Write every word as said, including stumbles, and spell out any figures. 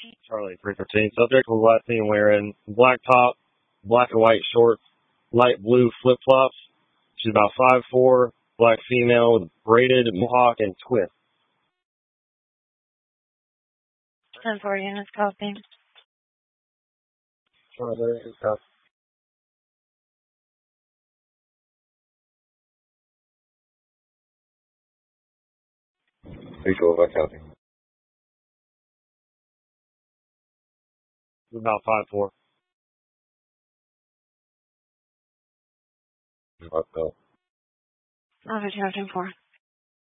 Charlie three fifteen. Subject was last seen wearing black top, black and white shorts, light blue flip flops. She's about five four, black female with braided mohawk and twist. ten four units, copy. Charlie, copy. three twelve, I copy. About five four. Five twelve. Over two ten four.